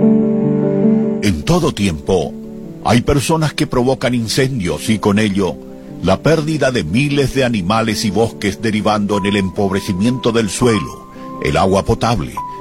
En todo tiempo, hay personas que provocan incendios y con ello la pérdida de miles de animales y bosques derivando en el empobrecimiento del suelo, el agua potable